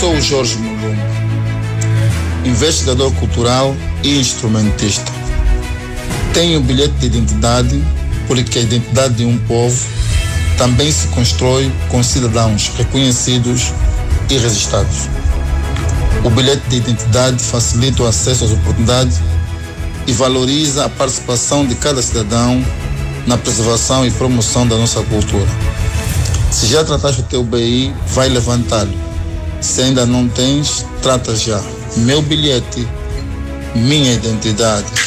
sou o Jorge Mulumba, investigador cultural e instrumentista. Tenho bilhete de identidade porque a identidade de um povo também se constrói com cidadãos reconhecidos e registrados. O bilhete de identidade facilita o acesso às oportunidades e valoriza a participação de cada cidadão na preservação e promoção da nossa cultura. Se já trataste o teu BI, vai levantá-lo. Se ainda não tens, trata já. Meu bilhete, minha identidade.